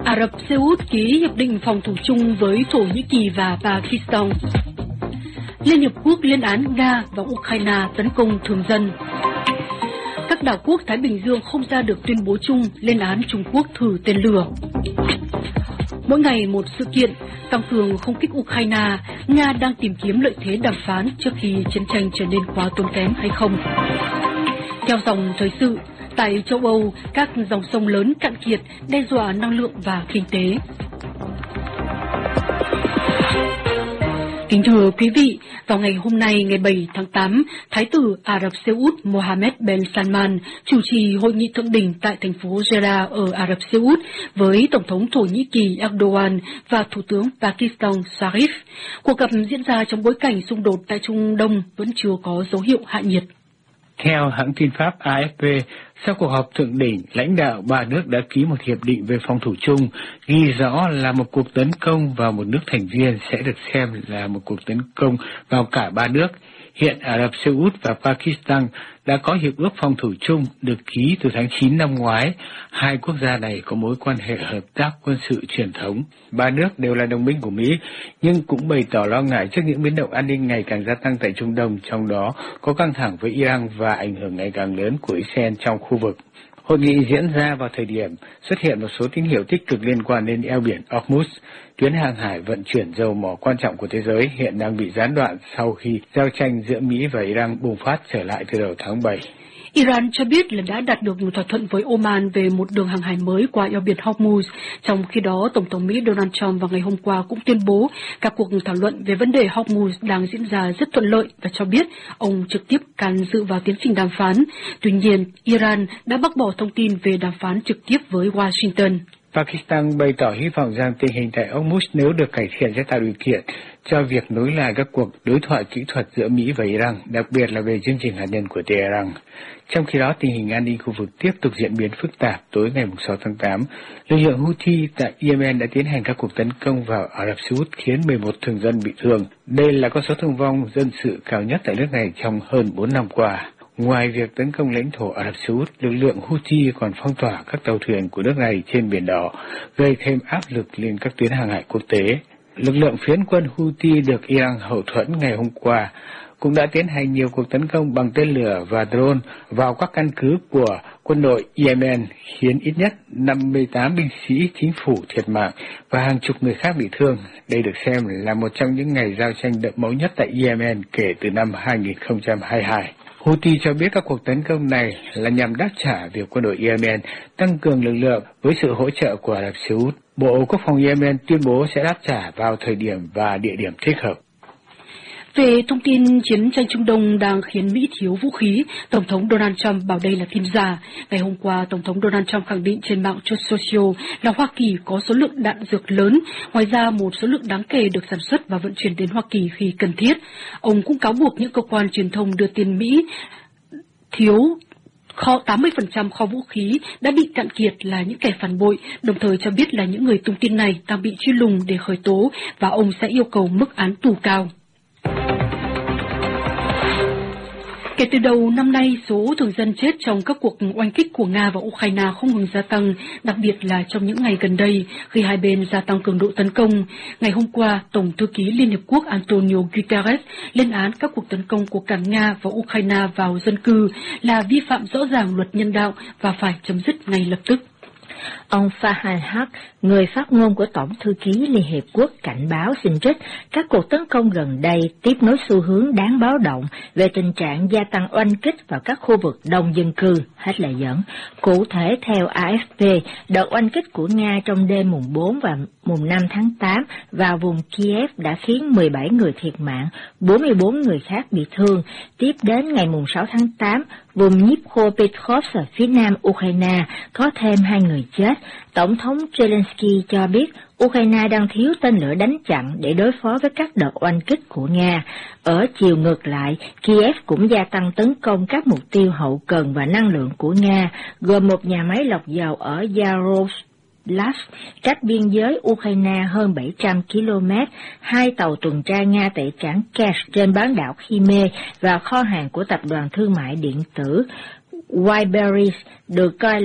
Ả Rập Xê Út ký hiệp định phòng thủ chung với Thổ Nhĩ Kỳ và Pakistan. Liên Hiệp Quốc lên án Nga và Ukraine tấn công thường dân. Các đảo quốc Thái Bình Dương không ra được tuyên bố chung lên án Trung Quốc thử tên lửa. Mỗi ngày một sự kiện, tăng cường không kích Ukraine, Nga đang tìm kiếm lợi thế đàm phán trước khi chiến tranh trở nên quá tốn kém hay không. Theo dòng thời sự, tại châu Âu, các dòng sông lớn cạn kiệt đe dọa năng lượng và kinh tế. Kính thưa quý vị, vào ngày hôm nay, ngày 7 tháng 8, Thái tử Ả Rập Xê Út Mohammed bin Salman chủ trì hội nghị thượng đỉnh tại thành phố Jeddah ở Ả Rập Xê Út với Tổng thống Thổ Nhĩ Kỳ Erdogan và Thủ tướng Pakistan Sharif. Cuộc gặp diễn ra trong bối cảnh xung đột tại Trung Đông vẫn chưa có dấu hiệu hạ nhiệt. Theo hãng tin Pháp AFP, sau cuộc họp thượng đỉnh, lãnh đạo ba nước đã ký một hiệp định về phòng thủ chung, ghi rõ là một cuộc tấn công vào một nước thành viên sẽ được xem là một cuộc tấn công vào cả ba nước. Hiện Ả Rập Xê Út và Pakistan đã có hiệp ước phòng thủ chung được ký từ tháng 9 năm ngoái. Hai quốc gia này có mối quan hệ hợp tác quân sự truyền thống. Ba nước đều là đồng minh của Mỹ, nhưng cũng bày tỏ lo ngại trước những biến động an ninh ngày càng gia tăng tại Trung Đông, trong đó có căng thẳng với Iran và ảnh hưởng ngày càng lớn của Israel trong khu vực. Hội nghị diễn ra vào thời điểm xuất hiện một số tín hiệu tích cực liên quan đến eo biển Hormuz, tuyến hàng hải vận chuyển dầu mỏ quan trọng của thế giới hiện đang bị gián đoạn sau khi giao tranh giữa Mỹ và Iran bùng phát trở lại từ đầu tháng 7. Iran cho biết là đã đạt được một thỏa thuận với Oman về một đường hàng hải mới qua eo biển Hormuz. Trong khi đó, Tổng thống Mỹ Donald Trump vào ngày hôm qua cũng tuyên bố các cuộc thảo luận về vấn đề Hormuz đang diễn ra rất thuận lợi và cho biết ông trực tiếp can dự vào tiến trình đàm phán. Tuy nhiên, Iran đã bác bỏ thông tin về đàm phán trực tiếp với Washington. Pakistan bày tỏ hy vọng rằng tình hình tại Hormuz nếu được cải thiện sẽ tạo điều kiện cho việc nối lại các cuộc đối thoại kỹ thuật giữa Mỹ và Iran, đặc biệt là về chương trình hạt nhân của Tehran. Trong khi đó, tình hình an ninh khu vực tiếp tục diễn biến phức tạp. Tối ngày 6 tháng 8, lực lượng Houthi tại Yemen đã tiến hành các cuộc tấn công vào Ả Rập Xê Út khiến 11 thường dân bị thương. Đây là con số thương vong dân sự cao nhất tại nước này trong hơn 4 năm qua. Ngoài việc tấn công lãnh thổ Ả Rập Xê Út, lực lượng Houthi còn phong tỏa các tàu thuyền của nước này trên Biển Đỏ, gây thêm áp lực lên các tuyến hàng hải quốc tế. Lực lượng phiến quân Houthi được Iran hậu thuẫn ngày hôm qua cũng đã tiến hành nhiều cuộc tấn công bằng tên lửa và drone vào các căn cứ của quân đội Yemen, khiến ít nhất 58 binh sĩ chính phủ thiệt mạng và hàng chục người khác bị thương. Đây được xem là một trong những ngày giao tranh đẫm máu nhất tại Yemen kể từ năm 2022. Houthi cho biết các cuộc tấn công này là nhằm đáp trả việc quân đội Yemen tăng cường lực lượng với sự hỗ trợ của Ả Rập Xê Út. Bộ Quốc phòng Yemen tuyên bố sẽ đáp trả vào thời điểm và địa điểm thích hợp. Về thông tin chiến tranh Trung Đông đang khiến Mỹ thiếu vũ khí, Tổng thống Donald Trump bảo đây là tin giả. Ngày hôm qua, Tổng thống Donald Trump khẳng định trên mạng Truth Social là Hoa Kỳ có số lượng đạn dược lớn, ngoài ra một số lượng đáng kể được sản xuất và vận chuyển đến Hoa Kỳ khi cần thiết. Ông cũng cáo buộc những cơ quan truyền thông đưa tin Mỹ thiếu 80% kho vũ khí đã bị cạn kiệt là những kẻ phản bội, đồng thời cho biết là những người tung tin này đang bị truy lùng để khởi tố và ông sẽ yêu cầu mức án tù cao. Kể từ đầu năm nay, số thường dân chết trong các cuộc oanh kích của Nga và Ukraine không ngừng gia tăng, đặc biệt là trong những ngày gần đây, khi hai bên gia tăng cường độ tấn công. Ngày hôm qua, Tổng thư ký Liên Hiệp Quốc Antonio Guterres lên án các cuộc tấn công của cả Nga và Ukraine vào dân cư là vi phạm rõ ràng luật nhân đạo và phải chấm dứt ngay lập tức. Ông Farhan Haq, người phát ngôn của Tổng thư ký Liên Hiệp Quốc, cảnh báo xin trích các cuộc tấn công gần đây tiếp nối xu hướng đáng báo động về tình trạng gia tăng oanh kích vào các khu vực đông dân cư. Hết lời dẫn. Cụ thể, theo AFP, đợt oanh kích của Nga trong đêm mùng 4 và mùng 5 tháng 8 vào vùng Kiev đã khiến 17 người thiệt mạng, 44 người khác bị thương. Tiếp đến ngày mùng 6 tháng 8, vùng Dnipropetrovsk ở phía nam Ukraine có thêm 2 người chết. Tổng thống Zelensky cho biết Ukraine đang thiếu tên lửa đánh chặn để đối phó với các đợt oanh kích của Nga. Ở chiều ngược lại, Kiev cũng gia tăng tấn công các mục tiêu hậu cần và năng lượng của Nga, gồm một nhà máy lọc dầu ở Yaroslav, cách biên giới Ukraine hơn 700 km, 2 tàu tuần tra Nga tại cảng Kerch trên bán đảo Crimea và kho hàng của tập đoàn thương mại điện tử Wildberries được coi